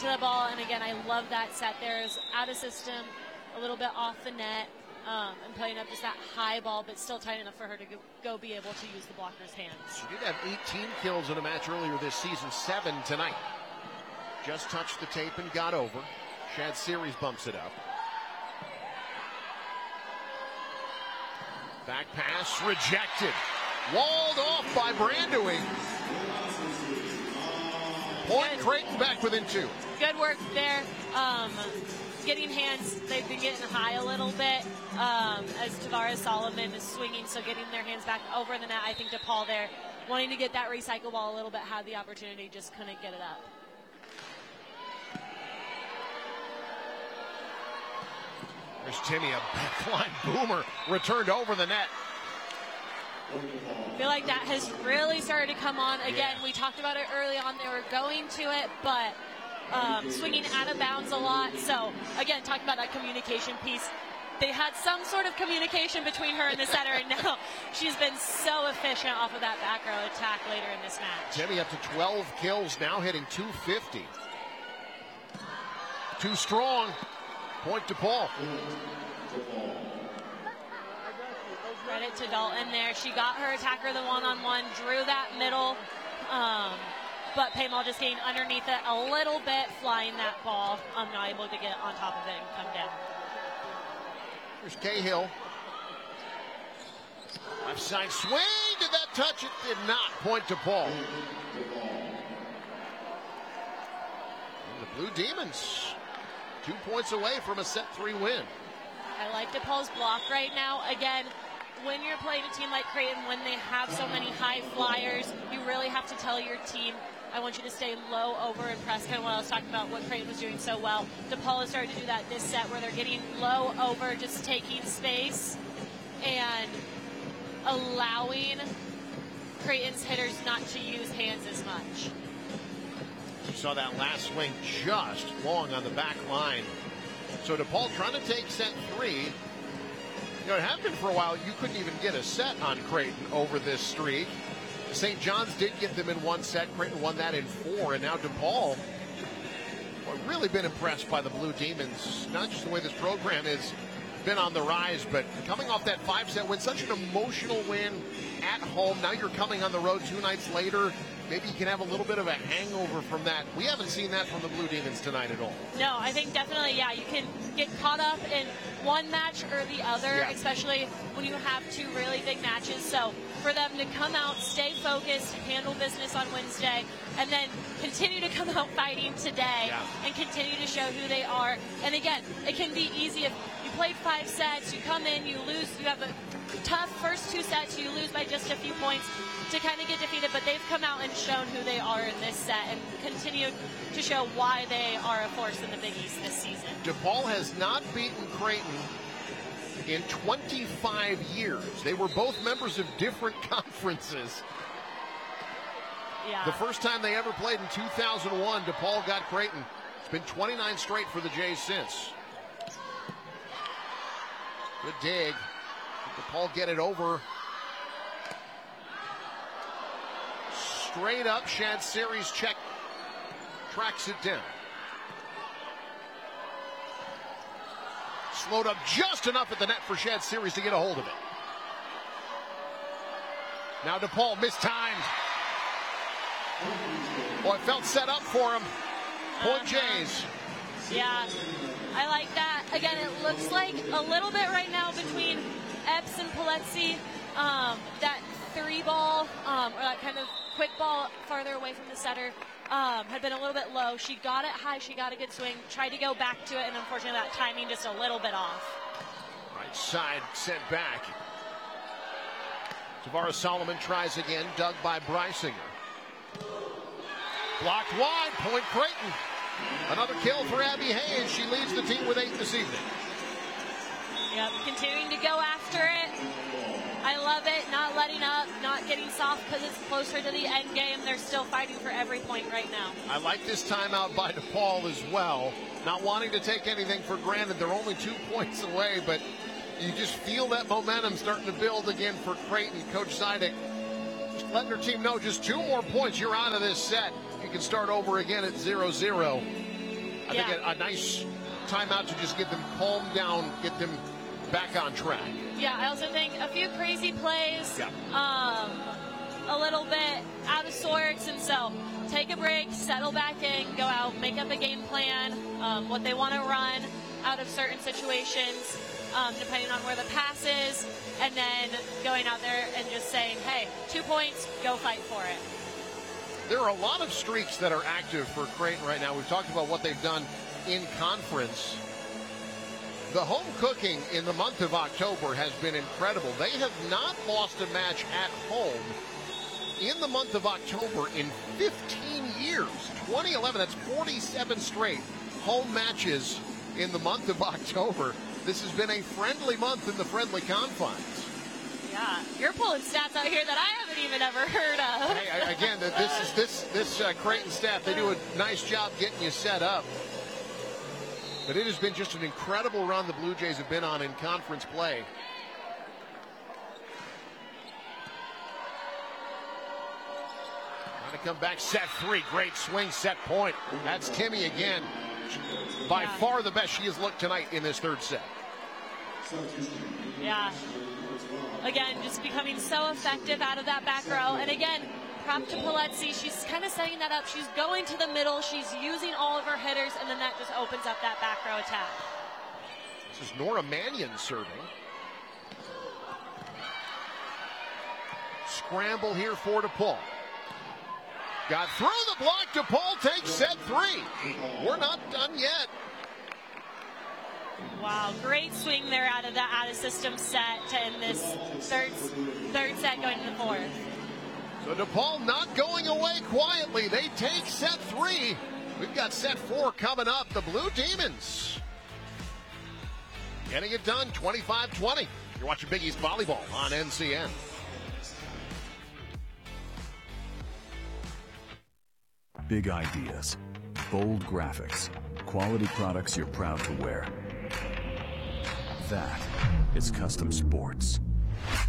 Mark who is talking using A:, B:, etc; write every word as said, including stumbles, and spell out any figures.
A: to the ball, and again, I love that set there. Is out of system, a little bit off the net, um, and playing up just that high ball, but still tight enough for her to go, go be able to use the blocker's hands.
B: She did have eighteen kills in a match earlier this season, seven tonight. Just touched the tape and got over. Shad Series bumps it up. Back pass rejected. Walled off by Brandoing. Point Creighton back within two.
A: Good work there. Um, getting hands, they've been getting high a little bit um, as Tavares Solomon is swinging, so getting their hands back over the net. I think DePaul there wanting to get that recycle ball a little bit, had the opportunity, just couldn't get it up.
B: There's Timmy, a backline boomer returned over the net.
A: I feel like that has really started to come on. Again,
B: Yeah.
A: we talked about it early on. They were going to it, but um, swinging out of bounds a lot. So, again, talking about that communication piece. They had some sort of communication between her and the setter, and now she's been so efficient off of that back row attack later in this match.
B: Timmy up to twelve kills, now hitting two fifty. Too strong. Point to Paul.
A: Credit to Dalton there. She got her attacker the one-on-one, drew that middle, um, but Paymall just getting underneath it a little bit, flying that ball. I'm not able to get on top of it and come down.
B: Here's Cahill. Left side swing. Did that touch? It did not. Point to Paul. And the Blue Demons, two points away from a set three win.
A: I like DePaul's block right now. Again, when you're playing a team like Creighton, when they have so many high flyers, you really have to tell your team, I want you to stay low over and press, kind of what I was talking about, what Creighton was doing so well. DePaul has started to do that this set where they're getting low over, just taking space and allowing Creighton's hitters not to use hands as much.
B: You saw that last swing just long on the back line. So DePaul trying to take set three. You know, it had been for a while, you couldn't even get a set on Creighton over this streak. Saint John's did get them in one set. Creighton won that in four. And now DePaul, well, really been impressed by the Blue Demons. Not just the way this program has been on the rise, but coming off that five-set win, such an emotional win at home. Now you're coming on the road two nights later. Maybe you can have a little bit of a hangover from that. We haven't seen that from the Blue Demons tonight at all.
A: No, I think definitely, yeah, you can get caught up in one match or the other,
B: Yeah.
A: especially when you have two really big matches. So for them to come out, stay focused, handle business on Wednesday, and then continue to come out fighting today
B: Yeah.
A: and continue to show who they are. And again, it can be easy if you played five sets, you come in, you lose, you have a tough first two sets, you lose by just a few points to kind of get defeated, but they've come out and shown who they are in this set and continue to show why they are a force in the Big East this season.
B: DePaul has not beaten Creighton in twenty-five years. They were both members of different conferences.
A: Yeah.
B: The first time they ever played in two thousand one, DePaul got Creighton. It's been twenty-nine straight for the Jays since. Good dig. DePaul get it over. Straight up, Shad Series check, tracks it down. Slowed up just enough at the net for Shad Series to get a hold of it. Now DePaul mistimed. Boy, it felt set up for him. Point Jays.
A: Yeah, I like that. Again, it looks like a little bit right now between Epps and Polezzi. Um, that three ball, um, or that kind of quick ball farther away from the setter, um, had been a little bit low. She got it high, she got a good swing, tried to go back to it, and unfortunately that timing just a little bit off.
B: Right side sent back. Tavares Solomon tries again, dug by Brysinger. Blocked wide, point Creighton. Another kill for Abby Hayes. She leads the team with eight this evening.
A: Yep, continuing to go after it. I love it, not letting up, not getting soft because it's closer to the end game. They're still fighting for every point right now.
B: I like this timeout by DePaul as well. Not wanting to take anything for granted. They're only two points away, but you just feel that momentum starting to build again for Creighton. Coach Zidek just letting her team know just two more points, you're out of this set. You can start over again at zero zero. I
A: yeah.
B: think a, a nice timeout to just get them calmed down, get them back on track.
A: Yeah, I also think a few crazy plays,
B: Yeah.
A: um, a little bit out of sorts, and so take a break, settle back in, go out, make up a game plan, um, what they want to run out of certain situations, um, depending on where the pass is, and then going out there and just saying, hey, two points, go fight for it.
B: There are a lot of streaks that are active for Creighton right now. We've talked about what they've done in conference. The home cooking in the month of October has been incredible. They have not lost a match at home in the month of October in fifteen years. twenty eleven, that's forty-seven straight home matches in the month of October. This has been a friendly month in the friendly confines.
A: Yeah, you're pulling stats out here that I haven't even ever heard of.
B: Hey, again, this is this this uh, Creighton staff. They do a nice job getting you set up. But it has been just an incredible run the Blue Jays have been on in conference play. Trying to come back, set three. Great swing, set point. That's Timme again. By
A: yeah.
B: far the best she has looked tonight in this third set.
A: Yeah. Again, just becoming so effective out of that back row. And again, prop to Polezzi. She's kind of setting that up. She's going to the middle. She's using all of her hitters, and then that just opens up that back row attack.
B: This is Nora Mannion serving. Scramble here for DePaul. Got through the block. DePaul takes set three. We're not done yet.
A: Wow, great swing there out of that out-of-system set to end this third, third set going to the fourth.
B: So DePaul not going away quietly. They take set three. We've got set four coming up. The Blue Demons getting it done, twenty-five twenty. You're watching Big East Volleyball on N C N.
C: Big ideas, bold graphics, quality products you're proud to wear. That is Custom Sports.